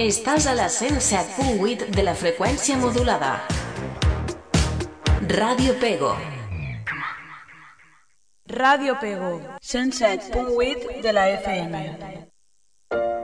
Estàs a la 107.8 de la freqüència modulada. Ràdio Pego. Ràdio Pego, 107.8 de la FM.